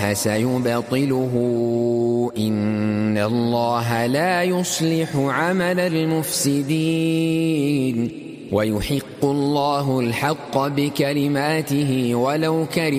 سيبطله إن الله لا يصلح عمل المفسدين ويحق الله الحق بكلماته ولو كره